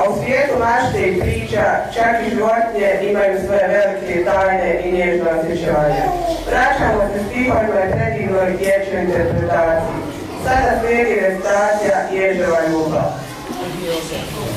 u svijetu mašte i priča, čak i životinje imaju svoje velike tajne i nježno osjećanje. Vraćamo se stihovima i predignoj dječjoj interpretaciji. Sada slijedi recitacija Ježeva ljubav.